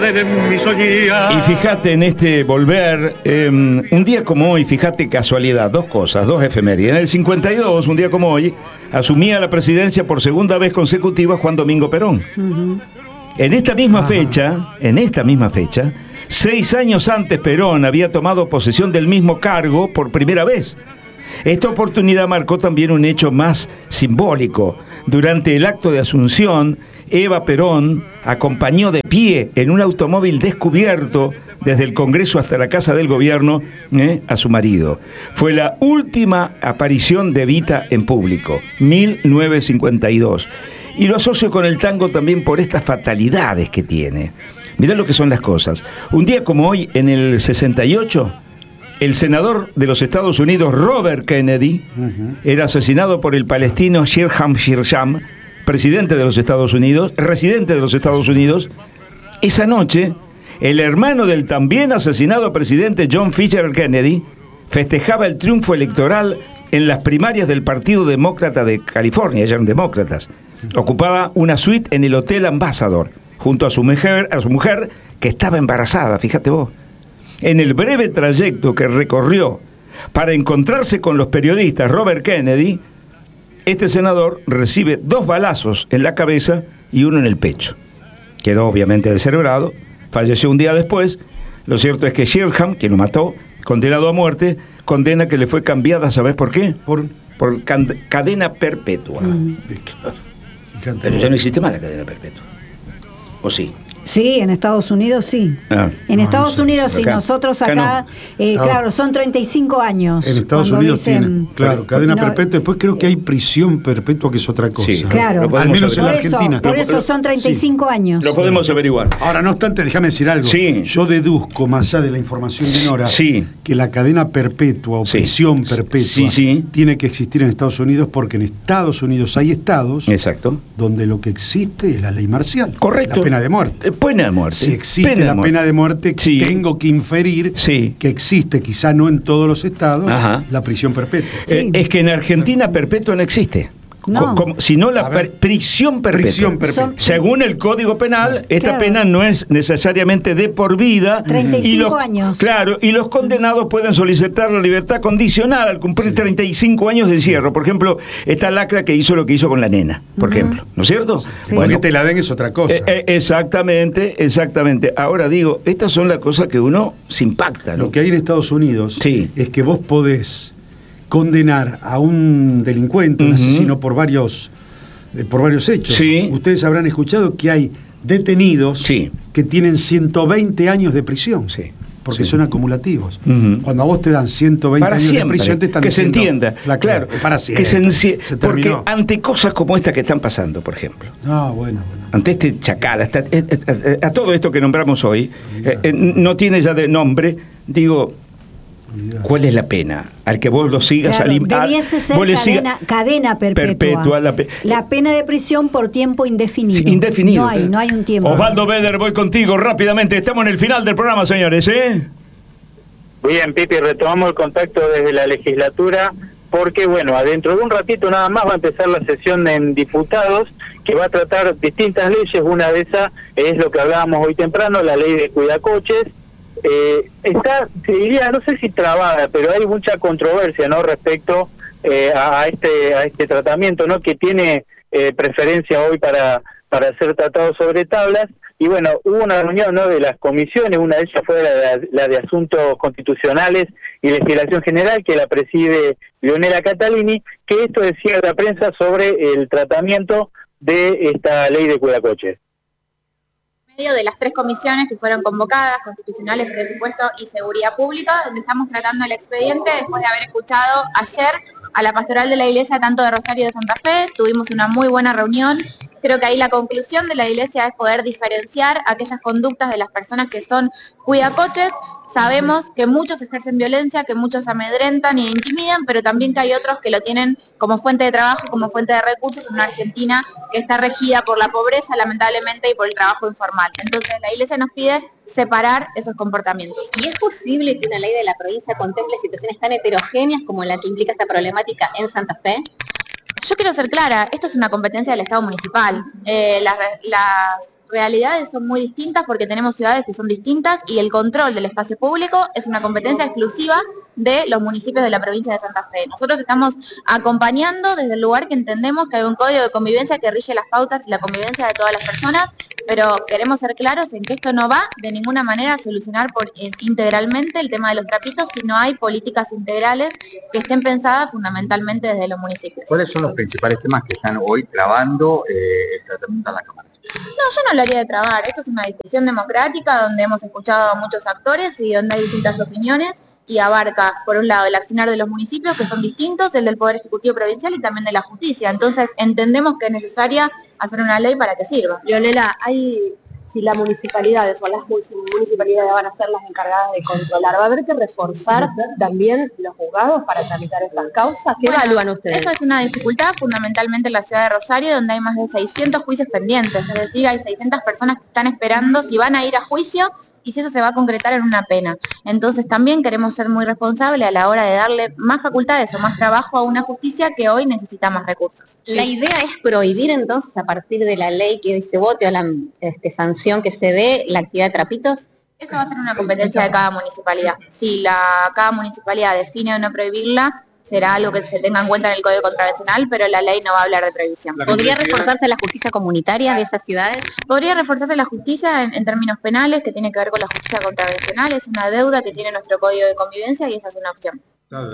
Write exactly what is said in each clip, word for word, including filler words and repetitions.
Y fíjate en este volver, eh, un día como hoy, fíjate casualidad, dos cosas, dos efemérides. En el cincuenta y dos, un día como hoy, asumía la presidencia por segunda vez consecutiva Juan Domingo Perón. Uh-huh. En esta misma Ajá. fecha, en esta misma fecha, seis años antes Perón había tomado posesión del mismo cargo por primera vez. Esta oportunidad marcó también un hecho más simbólico. Durante el acto de asunción, Eva Perón acompañó de pie en un automóvil descubierto desde el Congreso hasta la Casa del Gobierno eh, a su marido. Fue la última aparición de Evita en público, mil novecientos cincuenta y dos. Y lo asocio con el tango también por estas fatalidades que tiene. Mirá lo que son las cosas. Un día como hoy, en el sesenta y ocho, el senador de los Estados Unidos, Robert Kennedy, uh-huh. era asesinado por el palestino Shirham Shirsham, presidente de los Estados Unidos, residente de los Estados Unidos. Esa noche, el hermano del también asesinado presidente John Fisher Kennedy festejaba el triunfo electoral en las primarias del Partido Demócrata de California, ya eran demócratas. Ocupaba una suite en el Hotel Ambassador, junto a su mujer, a su mujer que estaba embarazada, fíjate vos. En el breve trayecto que recorrió para encontrarse con los periodistas Robert Kennedy, este senador recibe dos balazos en la cabeza y uno en el pecho. Quedó obviamente descerebrado, falleció un día después. Lo cierto es que Shirham, quien lo mató, condenado a muerte, condena que le fue cambiada, ¿sabes por qué? Por, por can- cadena perpetua. Mm. Claro. Pero ya no existe más la cadena perpetua. ¿O sí? Sí, en Estados Unidos sí. Ah, en no, Estados no sé, Unidos sí, acá, nosotros acá, acá no. eh, ah, claro, son treinta y cinco años. En Estados Unidos dicen, tienen, claro, cadena no, perpetua. Después creo que hay prisión perpetua, que es otra cosa. Sí, claro. Al menos en la Argentina. Eso, por eso son treinta y cinco sí. años. Lo podemos averiguar. Ahora, no obstante, déjame decir algo. Sí. Yo deduzco, más allá de la información de Nora, sí. que la cadena perpetua o prisión sí. perpetua sí, sí. tiene que existir en Estados Unidos, porque en Estados Unidos hay estados Exacto. donde lo que existe es la ley marcial. Correcto. La pena de muerte. Pena de muerte. Si existe pena la pena de muerte, sí. tengo que inferir sí. que existe, quizá no en todos los estados, Ajá. la prisión perpetua. Sí. Eh, es que en Argentina perpetua no existe. No. Como, sino la per, prisión perpetua. Prisión perpetua. Son, Según el Código Penal, esta claro. pena no es necesariamente de por vida. treinta y cinco y los, años. Claro, y los condenados pueden solicitar la libertad condicional al cumplir sí. treinta y cinco años de encierro. Por ejemplo, esta lacra que hizo lo que hizo con la nena, por uh-huh. ejemplo. ¿No es cierto? Sí. Bueno, porque te la den es otra cosa. Eh, eh, exactamente, exactamente. Ahora digo, estas son las cosas que uno se impacta, ¿no? Lo que hay en Estados Unidos sí. es que vos podés condenar a un delincuente, un uh-huh. asesino por varios por varios hechos. Sí. Ustedes habrán escuchado que hay detenidos sí. que tienen ciento veinte años de prisión. Sí. Porque sí. son acumulativos. Uh-huh. Cuando a vos te dan ciento veinte para años siempre, de prisión, te están que diciendo, se entienda, la, claro, para siempre. Que se enci- se porque ante cosas como esta que están pasando, por ejemplo. No, bueno, bueno. Ante este chacal, hasta, eh, eh, a todo esto que nombramos hoy, eh, eh, no tiene ya de nombre, digo, ¿cuál es la pena? Al que vos lo sigas claro, al, debiese ser vos cadena, siga, cadena perpetua. perpetua la, pe- la pena de prisión por tiempo indefinido. Sí, indefinido. No hay, no hay un tiempo. Osvaldo Beder, voy contigo rápidamente. Estamos en el final del programa, señores, ¿eh? Bien, Pipi, retomamos el contacto desde la legislatura, porque, bueno, adentro de un ratito nada más va a empezar la sesión en diputados, que va a tratar distintas leyes. Una de esas es lo que hablábamos hoy temprano, la ley de cuidacoches. Eh, está, te diría, no sé si trabada, pero hay mucha controversia, ¿no?, respecto eh, a este a este tratamiento, ¿no?, que tiene eh, preferencia hoy para para ser tratado sobre tablas. Y bueno, hubo una reunión, ¿no?, de las comisiones. Una de ellas fue la de, la de Asuntos Constitucionales y Legislación General, que la preside Leonela Catalini, que esto decía la prensa sobre el tratamiento de esta ley de cuidacoches. Medio de las tres comisiones que fueron convocadas, Constitucionales, Presupuesto y Seguridad Pública, donde estamos tratando el expediente después de haber escuchado ayer a la pastoral de la iglesia tanto de Rosario y de Santa Fe. Tuvimos una muy buena reunión. Creo que ahí la conclusión de la iglesia es poder diferenciar aquellas conductas de las personas que son cuidacoches. Sabemos que muchos ejercen violencia, que muchos amedrentan e intimidan, pero también que hay otros que lo tienen como fuente de trabajo, como fuente de recursos en una Argentina que está regida por la pobreza, lamentablemente, y por el trabajo informal. Entonces la iglesia nos pide separar esos comportamientos. ¿Y es posible que una ley de la provincia contemple situaciones tan heterogéneas como la que implica esta problemática en Santa Fe? Yo quiero ser clara, esto es una competencia del Estado municipal. Eh, las, las realidades son muy distintas porque tenemos ciudades que son distintas y el control del espacio público es una competencia exclusiva de los municipios de la provincia de Santa Fe. Nosotros estamos acompañando desde el lugar que entendemos que hay un código de convivencia que rige las pautas y la convivencia de todas las personas, pero queremos ser claros en que esto no va de ninguna manera a solucionar por, eh, integralmente el tema de los trapitos si no hay políticas integrales que estén pensadas fundamentalmente desde los municipios. ¿Cuáles son los principales temas que están hoy trabando eh, el tratamiento en la Cámara? No, yo no lo haría de trabar. Esto es una discusión democrática donde hemos escuchado a muchos actores y donde hay distintas opiniones y abarca, por un lado, el accionar de los municipios, que son distintos, el del Poder Ejecutivo Provincial y también de la justicia. Entonces, entendemos que es necesaria hacer una ley para que sirva. Leonela, hay, si las municipalidades o las municipalidades van a ser las encargadas de controlar, ¿va a haber que reforzar también los juzgados para tramitar estas causas? ¿Qué bueno, evalúan ustedes? Eso es una dificultad fundamentalmente en la ciudad de Rosario, donde hay más de seiscientos juicios pendientes, es decir, hay seiscientas personas que están esperando si van a ir a juicio y si eso se va a concretar en una pena. Entonces también queremos ser muy responsables a la hora de darle más facultades o más trabajo a una justicia que hoy necesita más recursos. La idea es prohibir entonces a partir de la ley que hoy se vote o la este, sanción que se dé la actividad de trapitos. Eso va a ser una competencia de cada municipalidad. Si la cada municipalidad define o no prohibirla, será algo que se tenga en cuenta en el Código Contravencional, pero la ley no va a hablar de prohibición. ¿Podría reforzarse la justicia comunitaria de esas ciudades? Podría reforzarse la justicia en, en términos penales, que tiene que ver con la justicia contravencional, es una deuda que tiene nuestro Código de Convivencia y esa es una opción.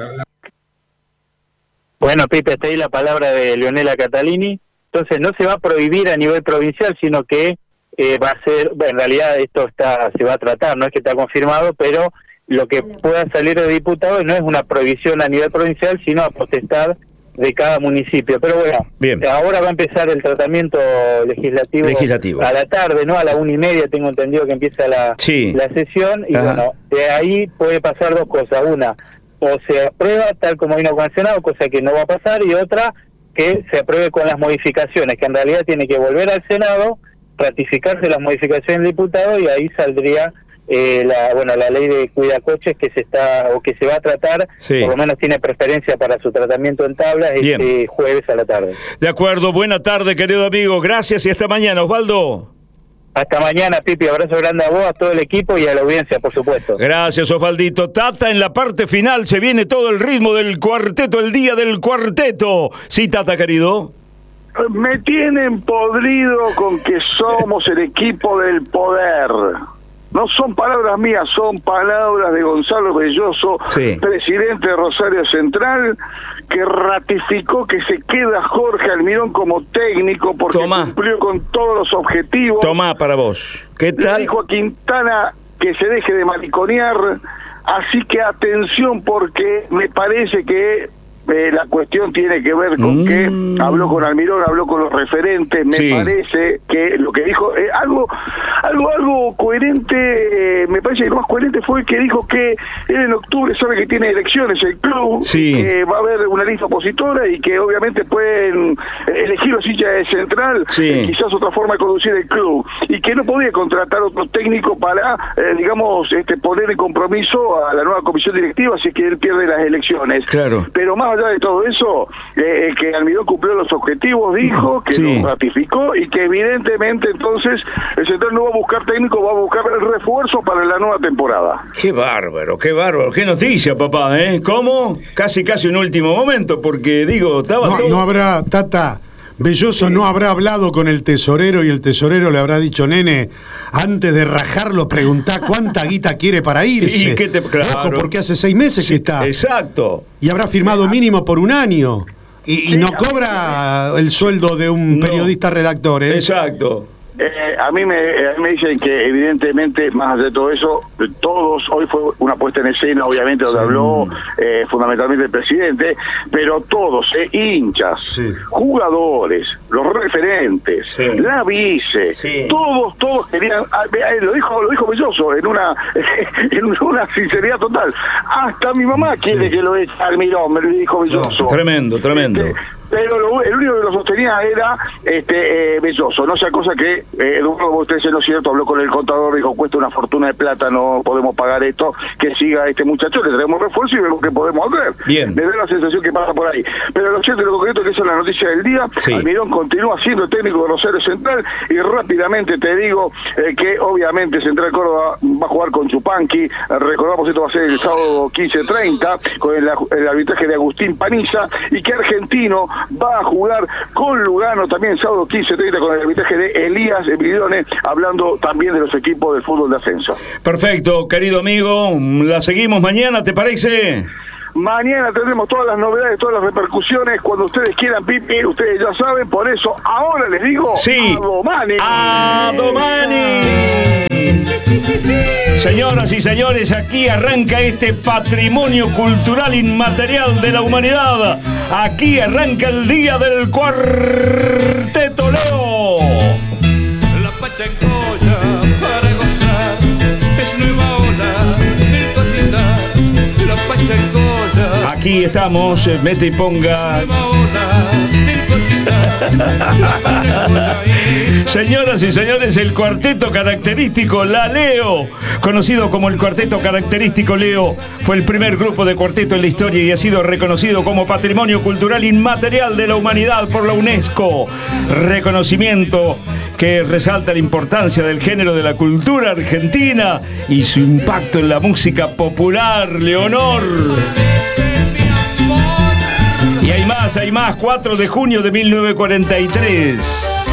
Bueno, Pipe, está ahí la palabra de Leonela Catalini. Entonces no se va a prohibir a nivel provincial, sino que eh, va a ser, bueno, en realidad esto está se va a tratar, no es que está confirmado, pero lo que pueda salir de diputados no es una prohibición a nivel provincial, sino a potestad de cada municipio. Pero bueno, bien. Ahora va a empezar el tratamiento legislativo, legislativo a la tarde, ¿no? A la una y media tengo entendido que empieza la, sí. la sesión, y Ajá. bueno, de ahí puede pasar dos cosas. Una, o se aprueba tal como vino convencionado, cosa que no va a pasar, y otra, que se apruebe con las modificaciones, que en realidad tiene que volver al Senado, ratificarse las modificaciones del diputado, y ahí saldría Eh, la bueno la ley de cuidacoches que se está o que se va a tratar, sí. por lo menos tiene preferencia para su tratamiento en tablas este jueves a la tarde. De acuerdo, buena tarde, querido amigo, gracias y hasta mañana, Osvaldo. Hasta mañana, Pipi, abrazo grande a vos, a todo el equipo y a la audiencia, por supuesto. Gracias, Osvaldito. Tata, en la parte final se viene todo el ritmo del cuarteto, el día del cuarteto. Sí, Tata, querido. Me tienen podrido con que somos el equipo del poder. No son palabras mías, son palabras de Gonzalo Belloso, sí. presidente de Rosario Central, que ratificó que se queda Jorge Almirón como técnico porque Tomá. cumplió con todos los objetivos. Tomá para vos. ¿Qué tal? Le dijo a Quintana que se deje de mariconear, así que atención porque me parece que Eh, la cuestión tiene que ver con mm. que habló con Almirón, habló con los referentes, me sí. parece que lo que dijo, eh, algo algo algo coherente, eh, me parece que lo más coherente fue que dijo que él en octubre sabe que tiene elecciones el club, sí. que va a haber una lista opositora y que obviamente pueden elegir los hinchas de Central, sí. eh, quizás otra forma de conducir el club, y que no podía contratar otro técnico para, eh, digamos, este poner en compromiso a la nueva comisión directiva si es que él pierde las elecciones. Claro. Pero más allá de todo eso, eh, que Almirón cumplió los objetivos, dijo, que sí. lo ratificó y que evidentemente entonces el Central no va a buscar técnico, va a buscar el refuerzo para la nueva temporada. Qué bárbaro, qué bárbaro, qué noticia, papá, ¿eh? ¿Cómo? Casi, casi un último momento, porque digo, estaba no, todo... No habrá, Tata... Belloso sí. no habrá hablado con el tesorero y el tesorero le habrá dicho, nene, antes de rajarlo, preguntá cuánta guita quiere para irse. ¿Y qué te, claro. Ojo, porque hace seis meses sí, que está. Exacto. Y habrá firmado mínimo por un año. Y, y no cobra el sueldo de un no. periodista redactor, ¿eh? Exacto. Eh, a mí me a mí me dicen que evidentemente, más allá de todo eso, todos, hoy fue una puesta en escena, obviamente, donde sí. habló eh, fundamentalmente el presidente, pero todos, eh, hinchas, sí. jugadores, los referentes, sí. la vice, sí. todos, todos querían, eh, lo dijo lo dijo Belloso, en una en una sinceridad total, hasta mi mamá quiere sí. que lo eche Almirón, me lo dijo Belloso. No, tremendo, tremendo. Este, pero lo, el único que lo sostenía era este eh, Belloso, no sea cosa que eh, Eduardo Bostese, no es cierto, habló con el contador, dijo, cuesta una fortuna de plata, no podemos pagar esto, que siga este muchacho, le traemos refuerzo y vemos qué podemos hacer. Bien. Me da la sensación que pasa por ahí. Pero lo cierto y lo concreto es que esa es la noticia del día. Sí. Almirón continúa siendo técnico de Rosario Central y rápidamente te digo eh, que obviamente Central Córdoba va a jugar con Chupanqui, eh, recordamos esto va a ser el sábado quince treinta con el, el arbitraje de Agustín Paniza, y que Argentino va a jugar con Lugano también el sábado quince treinta con el arbitraje de Elías Emilione, hablando también de los equipos del fútbol de ascenso. Perfecto, querido amigo, la seguimos mañana, ¿te parece? Mañana tendremos todas las novedades, todas las repercusiones, cuando ustedes quieran, Pipi, ustedes ya saben, por eso ahora les digo, sí. ¡A Domani! ¡A Domani! Señoras y señores, aquí arranca este patrimonio cultural inmaterial de la humanidad. Aquí arranca el día del Cuarteto Leo. La pachacoya para gozar es nueva ola de facilidad. La pachacoya. Aquí estamos, mete y ponga. Señoras y señores, el cuarteto característico La Leo, conocido como el cuarteto característico Leo, fue el primer grupo de cuarteto en la historia y ha sido reconocido como Patrimonio Cultural Inmaterial de la Humanidad por la UNESCO. Reconocimiento que resalta la importancia del género de la cultura argentina y su impacto en la música popular, Leonor. Y hay más, hay más, cuatro de junio de mil novecientos cuarenta y tres.